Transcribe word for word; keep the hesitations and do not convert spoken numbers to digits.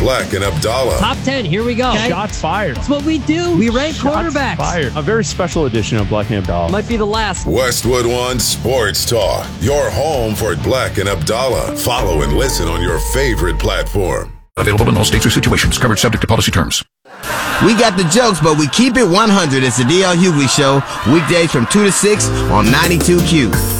Black and Abdallah. Top ten, here we go. Okay? Shots fired. That's what we do. We rank Shots quarterbacks. fired. A very special edition of Black and Abdallah. Might be the last. Westwood One Sports Talk, your home for Black and Abdallah. Follow and listen on your favorite platform. Available in all states or situations. Covered subject to policy terms. We got the jokes, but we keep it one hundred. It's the D L Hughley Show, weekdays from two to six on ninety-two Q.